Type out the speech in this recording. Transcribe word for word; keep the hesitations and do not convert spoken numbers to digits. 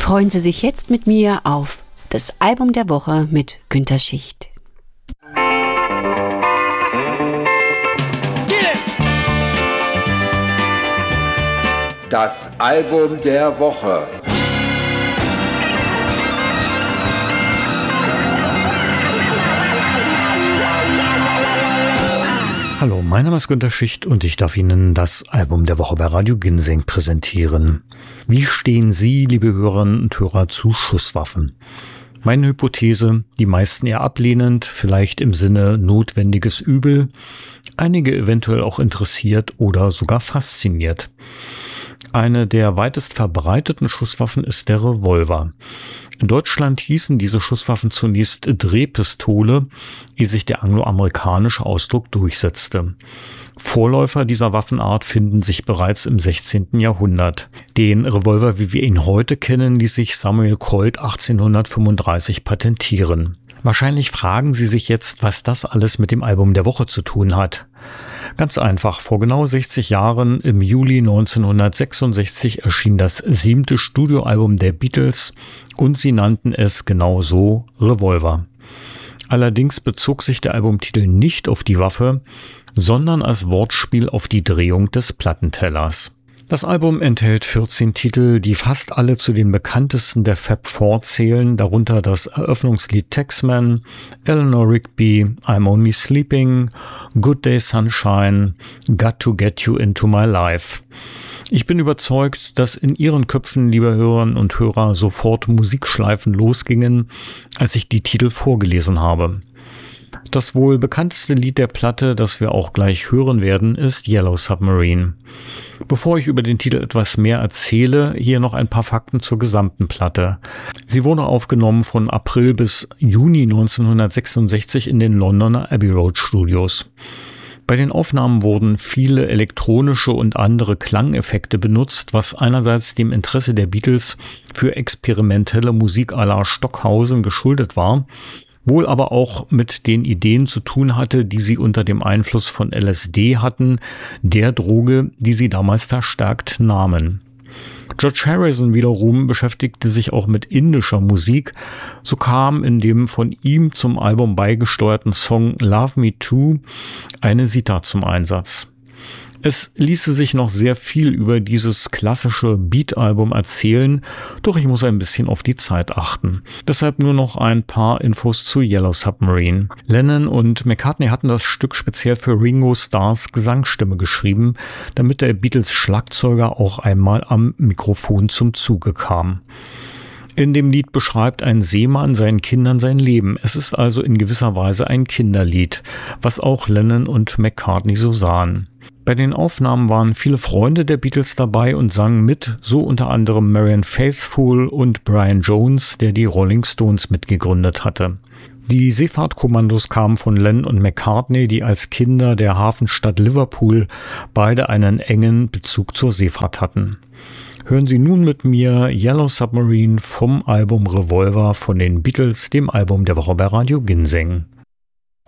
Freuen Sie sich jetzt mit mir auf das Album der Woche mit Günter Schicht. Das Album der Woche. Hallo, mein Name ist Günter Schicht und ich darf Ihnen das Album der Woche bei Radio Ginseng präsentieren. Wie stehen Sie, liebe Hörerinnen und Hörer, zu Schusswaffen? Meine Hypothese, die meisten eher ablehnend, vielleicht im Sinne notwendiges Übel, einige eventuell auch interessiert oder sogar fasziniert. Eine der weitest verbreiteten Schusswaffen ist der Revolver. In Deutschland hießen diese Schusswaffen zunächst Drehpistole, ehe sich der angloamerikanische Ausdruck durchsetzte. Vorläufer dieser Waffenart finden sich bereits im sechzehnten Jahrhundert. Den Revolver, wie wir ihn heute kennen, ließ sich Samuel Colt achtzehnhundertfünfunddreißig patentieren. Wahrscheinlich fragen Sie sich jetzt, was das alles mit dem Album der Woche zu tun hat. Ganz einfach, vor genau sechzig Jahren, im Juli neunzehnhundertsechsundsechzig, erschien das siebte Studioalbum der Beatles und sie nannten es genau so Revolver. Allerdings bezog sich der Albumtitel nicht auf die Waffe, sondern als Wortspiel auf die Drehung des Plattentellers. Das Album enthält vierzehn Titel, die fast alle zu den bekanntesten der Fab Four zählen, darunter das Eröffnungslied Taxman, Eleanor Rigby, I'm Only Sleeping, Good Day Sunshine, Got to Get You Into My Life. Ich bin überzeugt, dass in Ihren Köpfen, liebe Hörerinnen und Hörer, sofort Musikschleifen losgingen, als ich die Titel vorgelesen habe. Das wohl bekannteste Lied der Platte, das wir auch gleich hören werden, ist Yellow Submarine. Bevor ich über den Titel etwas mehr erzähle, hier noch ein paar Fakten zur gesamten Platte. Sie wurde aufgenommen von April bis Juni neunzehnhundertsechsundsechzig in den Londoner Abbey Road Studios. Bei den Aufnahmen wurden viele elektronische und andere Klangeffekte benutzt, was einerseits dem Interesse der Beatles für experimentelle Musik à la Stockhausen geschuldet war, wohl aber auch mit den Ideen zu tun hatte, die sie unter dem Einfluss von L S D hatten, der Droge, die sie damals verstärkt nahmen. George Harrison wiederum beschäftigte sich auch mit indischer Musik. So kam in dem von ihm zum Album beigesteuerten Song Love Me Too eine Sitar zum Einsatz. Es ließe sich noch sehr viel über dieses klassische Beat-Album erzählen, doch ich muss ein bisschen auf die Zeit achten. Deshalb nur noch ein paar Infos zu Yellow Submarine. Lennon und McCartney hatten das Stück speziell für Ringo Starrs Gesangsstimme geschrieben, damit der Beatles-Schlagzeuger auch einmal am Mikrofon zum Zuge kam. In dem Lied beschreibt ein Seemann seinen Kindern sein Leben. Es ist also in gewisser Weise ein Kinderlied, was auch Lennon und McCartney so sahen. Bei den Aufnahmen waren viele Freunde der Beatles dabei und sangen mit, so unter anderem Marianne Faithfull und Brian Jones, der die Rolling Stones mitgegründet hatte. Die Seefahrtkommandos kamen von Lennon und McCartney, die als Kinder der Hafenstadt Liverpool beide einen engen Bezug zur Seefahrt hatten. Hören Sie nun mit mir Yellow Submarine vom Album Revolver von den Beatles, dem Album der Woche bei Radio Ginseng.